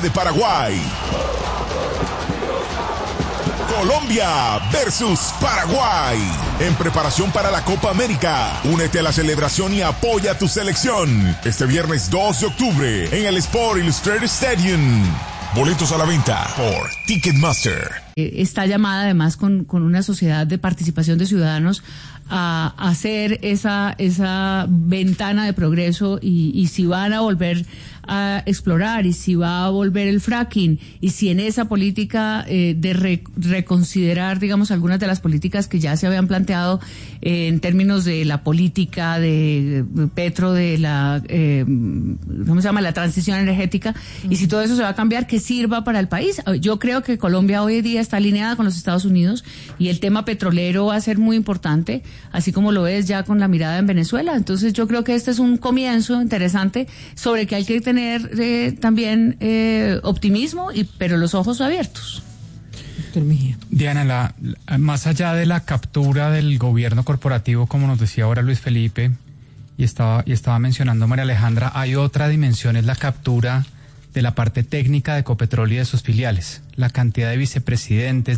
de Paraguay. Colombia versus Paraguay. En preparación para la Copa América. Únete a la celebración y apoya a tu selección. Este viernes 2 de octubre en el Sport Illustrated Stadium. Boletos a la venta por Ticketmaster. Está llamada además con una sociedad de participación de ciudadanos a hacer esa ventana de progreso y si van a volver a explorar y si va a volver el fracking y si en esa política de reconsiderar, digamos, algunas de las políticas que ya se habían planteado en términos de la política de Petro, de la, ¿cómo se llama?, la transición energética, y si todo eso se va a cambiar, que sirva para el país. Yo creo que Colombia hoy en día está alineada con los Estados Unidos y el tema petrolero va a ser muy importante, así como lo es ya con la mirada en Venezuela. Entonces yo creo que este es un comienzo interesante sobre que hay que tener también optimismo, pero los ojos abiertos. Diana, más allá de la captura del gobierno corporativo, como nos decía ahora Luis Felipe, y estaba mencionando María Alejandra, hay otra dimensión, es la captura de la parte técnica de Ecopetrol y de sus filiales, la cantidad de vicepresidentes,